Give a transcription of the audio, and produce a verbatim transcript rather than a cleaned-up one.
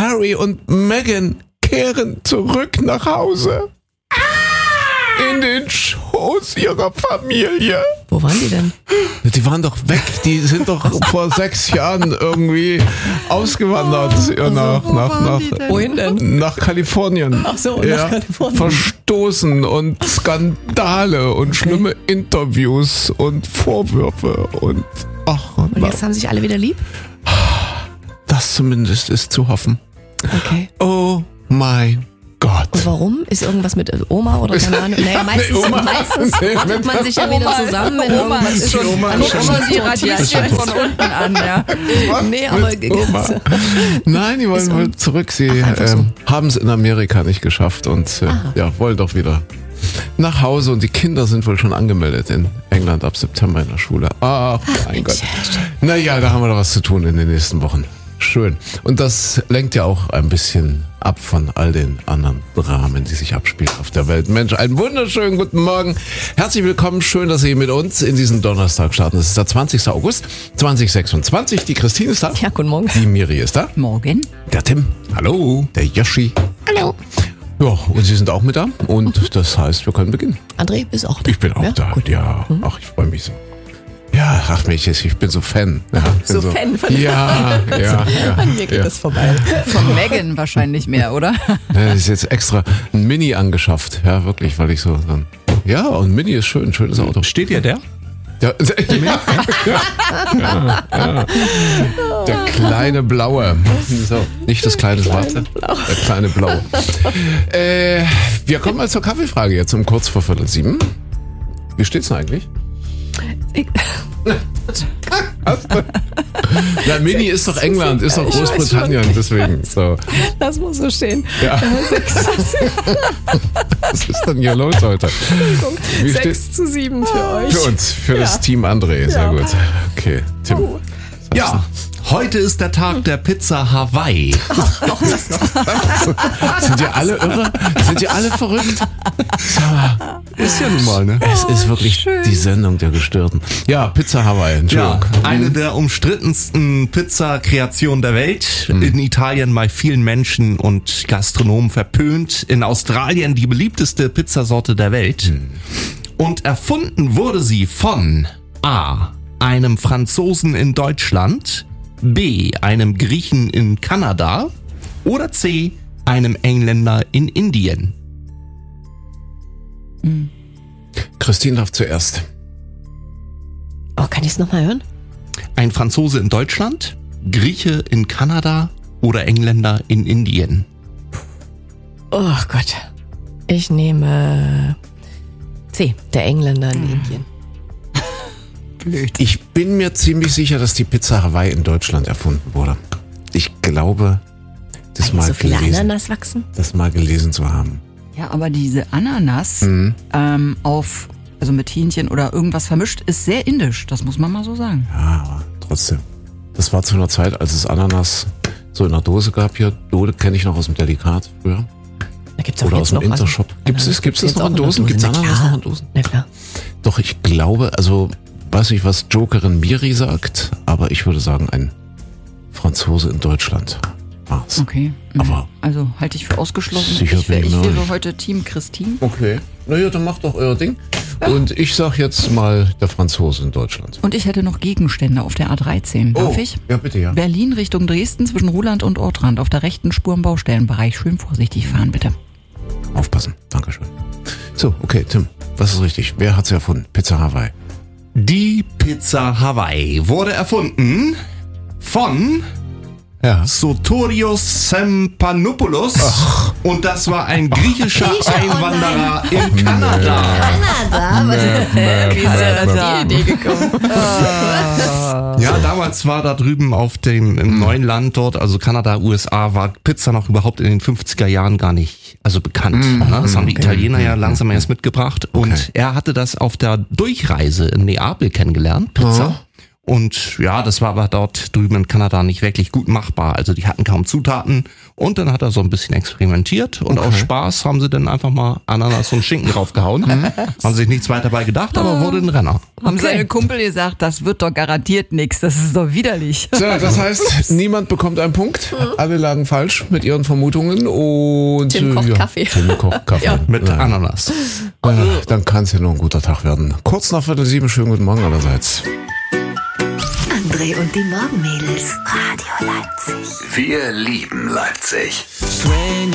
Harry und Meghan kehren zurück nach Hause. In den Schoß ihrer Familie. Wo waren die denn? Die waren doch weg. Die sind doch vor sechs Jahren irgendwie ausgewandert. Ja, nach, nach, nach, Wohin denn? nach Kalifornien. Ach so, ja, nach Kalifornien. Verstoßen und Skandale und schlimme Interviews und Vorwürfe und ach. Und jetzt haben sich alle wieder lieb? Das zumindest ist zu hoffen. Okay. Oh mein Gott. Und warum? Ist irgendwas mit Oma oder keine Ahnung? Naja, meistens, Nee, Oma. meistens tut man sich ja wieder zusammen, wenn Oma irgendwas ist ist. schon, Oma guck ist schon schon die tot. Radieschen von unten an, ja. Nee, aber Oma. Nein, die wollen wohl zurück. Sie ähm, haben es in Amerika nicht geschafft und äh, ja, wollen doch wieder nach Hause. Und die Kinder sind wohl schon angemeldet in England ab September in der Schule. Ach, mein Gott. Naja, da haben wir doch was zu tun in den nächsten Wochen. Schön. Und das lenkt ja auch ein bisschen ab von all den anderen Dramen, die sich abspielen auf der Welt. Mensch, einen wunderschönen guten Morgen. Herzlich willkommen. Schön, dass Sie mit uns in diesen Donnerstag starten. Es ist der zwanzigster August zweitausendsechsundzwanzig. Die Christine ist da. Ja, guten Morgen. Die Miri ist da. Morgen. Der Tim. Hallo. Der Yoshi. Hallo. Ja, und Sie sind auch mit da. Und das heißt, wir können beginnen. André, bist auch da? Ich bin auch ja? da. Gut. Ja, ach, ich freue mich so. Ja, ach mich, ich bin so Fan. Ja, bin So Fan von- Ja, ja, ja. An mir geht ja. das vorbei. Von Megan wahrscheinlich mehr, oder? Ja, das ist jetzt extra ein Mini angeschafft. Ja, wirklich, weil ich so dann. Ja, und Mini ist schön, schönes Auto. Steht ihr der? Ja, ja, ja, ja. Der kleine Blaue. So, nicht das kleine Schwarze, der kleine Blaue. Äh, wir kommen mal zur Kaffeefrage jetzt um kurz vor Viertel sieben. Wie steht's denn eigentlich? Na, Mini ist doch England, ist doch Ich weiß Großbritannien, deswegen. So. Das muss so stehen. Ja. Was ist denn hier los heute? Wie steht sechs zu sieben für euch. für uns, für das Ja. Team André, sehr Ja. gut. Okay, Tim. Ja, heute ist der Tag der Pizza Hawaii. Sind die alle irre? Sind die alle verrückt? Sag mal, Ist ja nun mal, ne? es ist wirklich die Sendung der Gestörten. Ja, Pizza Hawaii, Ja, Entschuldigung. eine der umstrittensten Pizza-Kreationen der Welt. In Italien bei vielen Menschen und Gastronomen verpönt. In Australien die beliebteste Pizzasorte der Welt. Und erfunden wurde sie von A. einem Franzosen in Deutschland, B. einem Griechen in Kanada oder C. einem Engländer in Indien. Christine darf zuerst. Oh, kann ich es nochmal hören? Ein Franzose in Deutschland, Grieche in Kanada oder Engländer in Indien. Oh Gott. Ich nehme C, der Engländer in Indien. Blöd. Ich bin mir ziemlich sicher, dass die Pizza Hawaii in Deutschland erfunden wurde. Ich glaube, das Weil mal so viele gelesen, Ananas wachsen? das mal gelesen zu haben. Ja, aber diese Ananas Mhm. ähm, auf, also mit Hähnchen oder irgendwas vermischt, ist sehr indisch. Das muss man mal so sagen. Ja, aber trotzdem. Das war zu einer Zeit, als es Ananas so in der Dose gab hier. Dode kenne ich noch aus dem Delikat früher. Da gibt's auch Oder jetzt aus dem noch was. Intershop. Gibt's das, gibt's das jetzt noch in auch Dosen? Gibt's Na Ananas klar. noch in Dosen? Na klar. Doch, ich glaube, also, weiß nicht, was Jokerin Miri sagt, aber ich würde sagen, ein Franzose in Deutschland war's. Okay. Mhm. Aber- also halte ich für ausgeschlossen. Sicher ich wär, bin ich ich noch wäre nicht. heute Team Christine. Okay. Naja, dann macht doch euer Ding. Und ich sag jetzt mal der Franzose in Deutschland. Und ich hätte noch Gegenstände auf der A dreizehn. Darf ich? Ja, bitte, ja. Berlin Richtung Dresden zwischen Ruhland und Ortrand auf der rechten Spur im Baustellenbereich. Schön vorsichtig fahren, bitte. Aufpassen. Dankeschön. So, okay, Tim, was ist richtig? Wer hat's erfunden? Pizza Hawaii. Die Pizza Hawaii wurde erfunden von Ja. Sotorios Sempanopoulos. Und das war ein griechischer Grieche, oh Einwanderer in Kanada. Kanada? Wie ist er auf die Idee gekommen? Ja, damals war da drüben auf dem im neuen Land dort, also Kanada, U S A, war Pizza noch überhaupt in den fünfziger Jahren gar nicht also bekannt. Ne? Das haben die Italiener ja langsam erst mitgebracht. Und er hatte das auf der Durchreise in Neapel kennengelernt, Pizza. Und ja, das war aber dort drüben in Kanada nicht wirklich gut machbar. Also die hatten kaum Zutaten. Und dann hat er so ein bisschen experimentiert. Und okay. aus Spaß haben sie dann einfach mal Ananas und Schinken draufgehauen. Haben sich nichts weiter dabei gedacht, aber wurde ein Renner. Haben okay. seine Kumpel gesagt, das wird doch garantiert nichts. Das ist doch widerlich. So, das heißt, niemand bekommt einen Punkt. Alle lagen falsch mit ihren Vermutungen. Und Tim kocht ja, Kaffee. Tim kocht Kaffee. Ja, mit Nein. Ananas. Ja, dann kann es ja nur ein guter Tag werden. Kurz nach Viertel sieben, schönen guten Morgen allerseits. André und die Morgenmädels. Radio Leipzig. Wir lieben Leipzig.